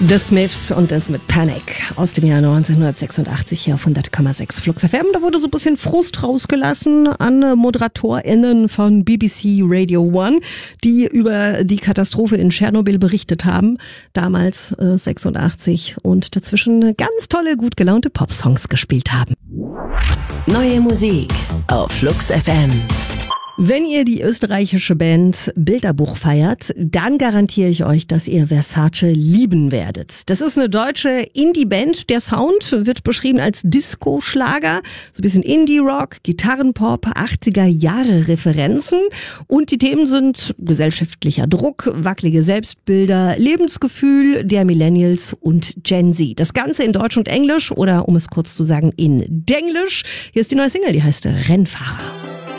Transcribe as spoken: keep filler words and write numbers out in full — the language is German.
The Smiths und das mit Panic aus dem Jahr neunzehnhundertsechsundachtzig hier auf hundert Komma sechs Flux F M. Da wurde so ein bisschen Frust rausgelassen an ModeratorInnen von B B C Radio One, die über die Katastrophe in Tschernobyl berichtet haben, damals äh, sechsundachtzig, und dazwischen ganz tolle, gut gelaunte Popsongs gespielt haben. Neue Musik auf Flux F M. Wenn ihr die österreichische Band Bilderbuch feiert, dann garantiere ich euch, dass ihr Versace lieben werdet. Das ist eine deutsche Indie-Band. Der Sound wird beschrieben als Disco-Schlager, so ein bisschen Indie-Rock, Gitarrenpop, achtziger-Jahre-Referenzen. Und die Themen sind gesellschaftlicher Druck, wackelige Selbstbilder, Lebensgefühl der Millennials und Gen Z. Das Ganze in Deutsch und Englisch, oder um es kurz zu sagen, in Denglisch. Hier ist die neue Single, die heißt Rennfahrer.